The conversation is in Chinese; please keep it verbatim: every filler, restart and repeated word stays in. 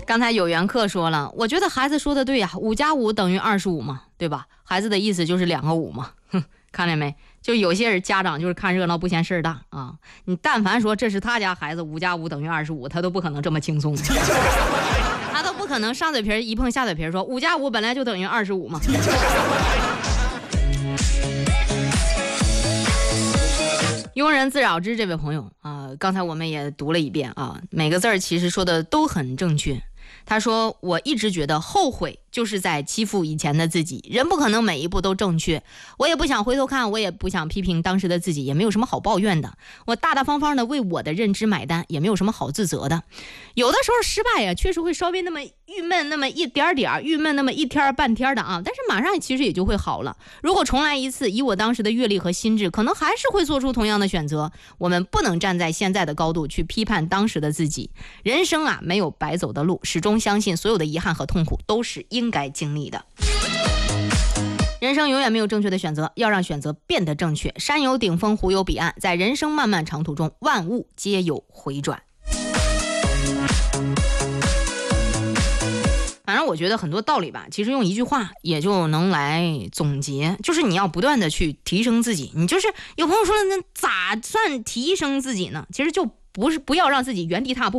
刚才有缘客说了，我觉得孩子说的对呀、啊，五加五等于二十五嘛，对吧？孩子的意思就是两个五嘛。哼，看见没？就有些人家长就是看热闹不嫌事儿大啊。你但凡说这是他家孩子，五加五等于二十五，他都不可能这么轻松。他都不可能上嘴皮一碰下嘴皮说五加五本来就等于二十五嘛。庸人自扰之这位朋友啊、呃，刚才我们也读了一遍啊，每个字儿其实说的都很正确。他说我一直觉得后悔就是在欺负以前的自己，人不可能每一步都正确，我也不想回头看，我也不想批评当时的自己，也没有什么好抱怨的，我大大方方的为我的认知买单，也没有什么好自责的。有的时候失败呀、啊，确实会稍微那么郁闷那么一点点，郁闷那么一天半天的啊，但是马上其实也就会好了。如果重来一次，以我当时的阅历和心智，可能还是会做出同样的选择。我们不能站在现在的高度去批判当时的自己，人生啊没有白走的路，始终相信所有的遗憾和痛苦都是应该经历的。人生永远没有正确的选择，要让选择变得正确。山有顶峰，湖有彼岸，在人生漫漫长途中，万物皆有回转。反正我觉得很多道理吧，其实用一句话也就能来总结，就是你要不断的去提升自己。你就是有朋友说了，那咋算提升自己呢？其实就不是不要让自己原地踏步。